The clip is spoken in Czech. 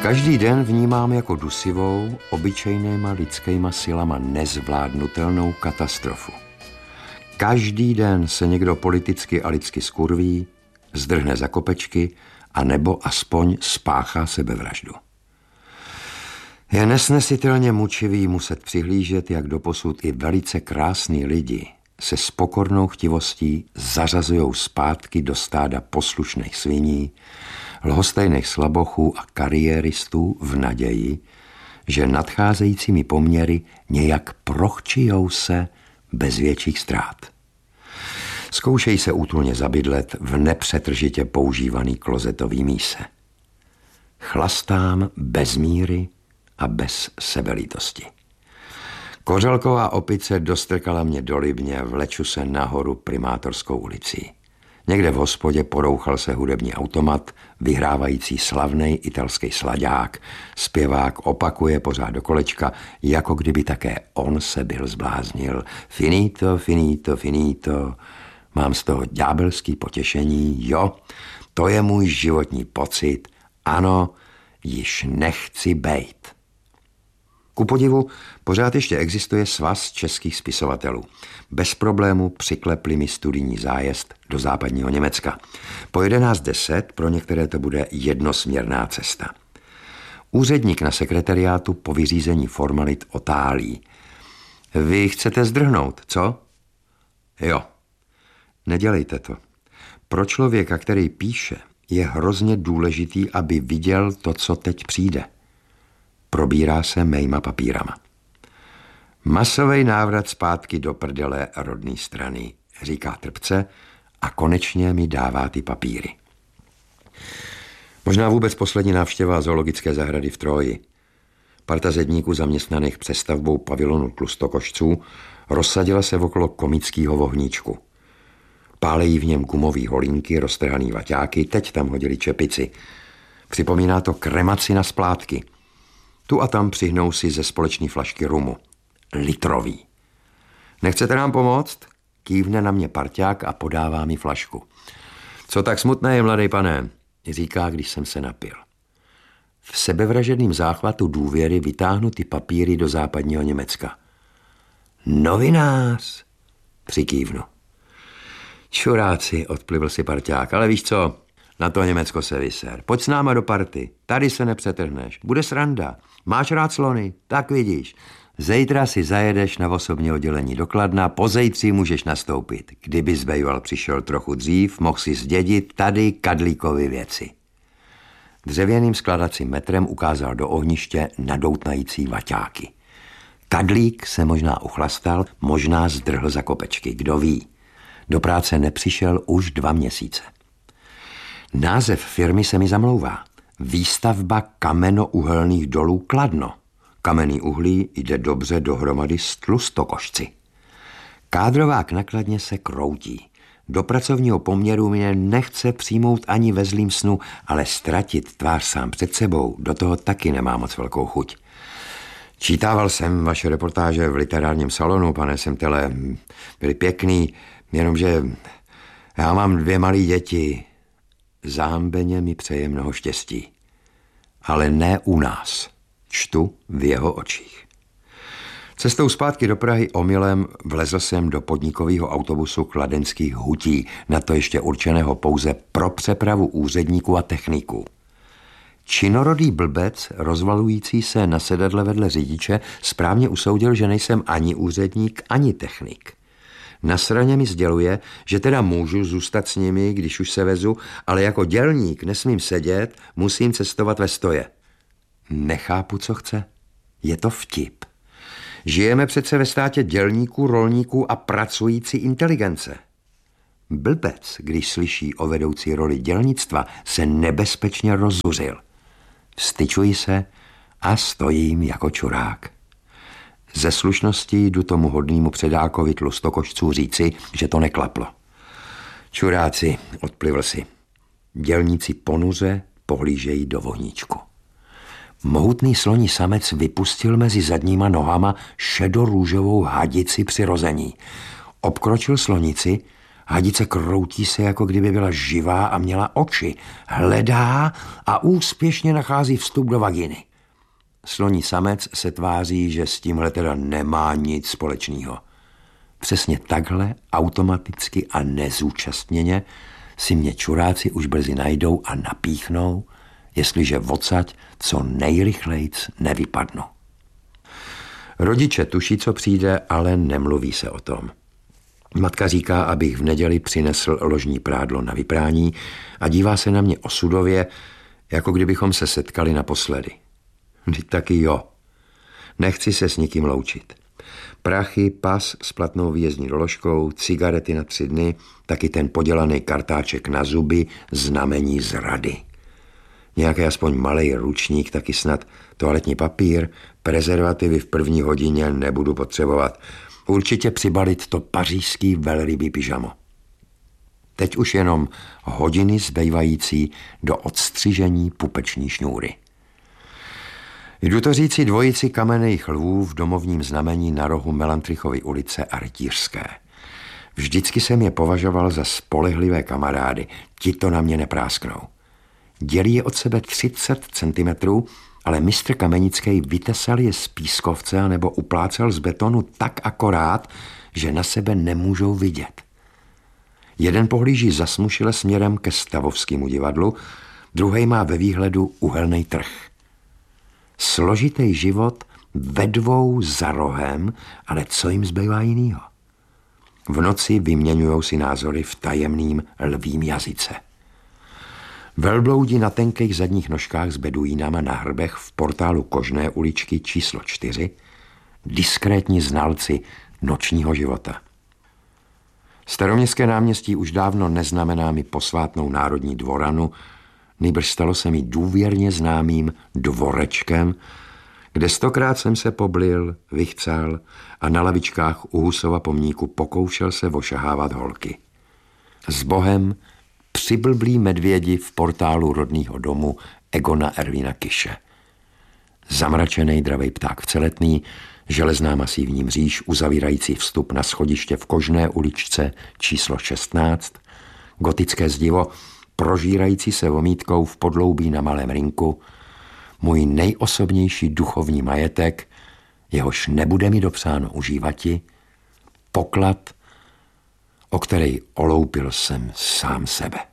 Každý den vnímám jako dusivou, obyčejnýma lidskýma silama nezvládnutelnou katastrofu. Každý den se někdo politicky a lidsky skurví, zdrhne za kopečky a nebo aspoň spáchá sebevraždu. Je nesnesitelně mučivý muset přihlížet, jak doposud i velice krásní lidi se s pokornou chtivostí zařazujou zpátky do stáda poslušných sviní, lhostejných slabochů a kariéristů v naději, že nadcházejícími poměry nějak prochčijou se bez větších ztrát. Zkoušejí se útulně zabydlet v nepřetržitě používaný klozetový míse. Chlastám bez míry a bez sebelítosti. Kořalková opice dostrkala mě do Libně, vleču se nahoru Primátorskou ulicí. Někde v hospodě porouchal se hudební automat, vyhrávající slavnej italský slaďák. Zpěvák opakuje pořád do kolečka, jako kdyby také on se byl zbláznil. Finito, finito, finito. Mám z toho ďábelský potěšení. Jo, to je můj životní pocit. Ano, již nechci bejt. Ku podivu, pořád ještě existuje svaz českých spisovatelů. Bez problému přiklepli mi studijní zájezd do západního Německa. Po 11:10 pro některé to bude jednosměrná cesta. Úředník na sekretariátu po vyřízení formalit otálí. Vy chcete zdrhnout, co? Jo. Nedělejte to. Pro člověka, který píše, je hrozně důležitý, aby viděl to, co teď přijde. Probírá se mejma papírama. Masový návrat zpátky do prdele rodné strany, říká trpce a konečně mi dává ty papíry. Možná vůbec poslední návštěva zoologické zahrady v Troji. Parta zedníků zaměstnaných přestavbou pavilonu tlustokošců rozsadila se okolo komického vohníčku. Pálejí v něm gumový holínky, roztrhaný vaťáky, teď tam hodili čepici. Připomíná to kremaci na splátky. Tu a tam přihnou si ze společné flašky rumu. Litrový. Nechcete nám pomoct? Kývne na mě parťák a podává mi flašku. Co tak smutné je, mladý pane, říká, když jsem se napil. V sebevražedném záchvatu důvěry vytáhnu ty papíry do západního Německa. Novinář, přikývnu. Čuráci, odplivl si parťák, ale víš co, na to Německo se vyser. Pojď s náma do party, tady se nepřetrhneš, bude sranda. Máš rád slony? Tak vidíš. Zítra si zajedeš na osobní oddělení do Kladna, pozejtří můžeš nastoupit. Kdybys bejval přišel trochu dřív, mohl si zdědit tady Kadlíkovy věci. Dřevěným skladacím metrem ukázal do ohniště nadoutnající vaťáky. Kadlík se možná uchlastal, možná zdrhl za kopečky, kdo ví. Do práce nepřišel už 2 měsíce. Název firmy se mi zamlouvá. Výstavba kameno-uhelných dolů Kladno. Kamenný uhlí jde dobře dohromady s tlustokošci. Kádrovák na Kladně se kroutí. Do pracovního poměru mě nechce přijmout ani ve zlým snu, ale ztratit tvář sám před sebou, do toho taky nemá moc velkou chuť. Čítával jsem vaše reportáže v literárním salonu, pane Semtele. Byly pěkný, jenomže já mám 2 malé děti. Zámbeně mi přeje mnoho štěstí. Ale ne u nás. Čtu v jeho očích. Cestou zpátky do Prahy omylem vlezl jsem do podnikového autobusu kladenských hutí, na to ještě určeného pouze pro přepravu úředníků a techniků. Činorodý blbec, rozvalující se na sedadle vedle řidiče, správně usoudil, že nejsem ani úředník, ani technik. Na straně mi sděluje, že teda můžu zůstat s nimi, když už se vezu, ale jako dělník nesmím sedět, musím cestovat ve stoje. Nechápu, co chce. Je to vtip. Žijeme přece ve státě dělníků, rolníků a pracující inteligence. Blbec, když slyší o vedoucí roli dělnictva, se nebezpečně rozzuřil. Vstyčuji se a stojím jako čurák. Ze slušností jdu tomu hodnému předákovi tlustokošců říci, že to neklaplo. Čuráci, odplivl si. Dělníci ponuře pohlížejí do vohníčku. Mohutný sloní samec vypustil mezi zadníma nohama šedorůžovou hadici přirození. Obkročil slonici Hadice kroutí se, jako kdyby byla živá a měla oči. Hledá a úspěšně nachází vstup do vaginy. Sloní samec se tváří, že s tímhle teda nemá nic společného. Přesně takhle, automaticky a nezúčastněně, si mě čuráci už brzy najdou a napíchnou, jestliže odsaď co nejrychlejc nevypadnu. Rodiče tuší, co přijde, ale nemluví se o tom. Matka říká, abych v neděli přinesl ložní prádlo na vyprání a dívá se na mě osudově, jako kdybychom se setkali naposledy. Vždyť taky jo. Nechci se s nikým loučit. Prachy, pas s platnou výjezdní doložkou, cigarety na 3 dny, taky ten podělaný kartáček na zuby, znamení zrady. Nějaký aspoň malej ručník, taky snad toaletní papír, prezervativy v 1. hodině nebudu potřebovat. Určitě přibalit to pařížský velrybý pyžamo. Teď už jenom hodiny zbývající do odstřižení pupeční šňůry. Jdu to říci dvojici kamenných lvů v domovním znamení na rohu Melantrichovy ulice a Rytířské. Vždycky jsem je považoval za spolehlivé kamarády, ti to na mě neprásknou. Dělí je od sebe 30 centimetrů, ale mistr Kamenický vytesal je z pískovce nebo uplácel z betonu tak akorát, že na sebe nemůžou vidět. Jeden pohlíží zasmušile směrem ke Stavovskému divadlu, druhej má ve výhledu uhelný trh. Složitý život ve 2 za rohem, ale co jim zbývá jinýho? V noci vyměňujou si názory v tajemným lvím jazyce. Velbloudi na tenkých zadních nožkách s beduínama na hrbech v portálu Kožné uličky číslo 4, diskrétní znalci nočního života. Staroměstské náměstí už dávno neznamená mi posvátnou národní dvoranu, nýbrž stalo se mi důvěrně známým dvorečkem, kde 100krát jsem se poblil, vychcal a na lavičkách u Husova pomníku pokoušel se ošahávat holky. S Bohem přiblblí medvědi v portálu rodného domu Egona Ervína Kiše. Zamračený dravej pták vceletný, železná masivní mříž uzavírající vstup na schodiště v Kožné uličce číslo 16, gotické zdivo prožírající se vomítkou v podloubí na Malém rynku, můj nejosobnější duchovní majetek, jehož nebude mi dopsáno užívati, poklad, o který oloupil jsem sám sebe.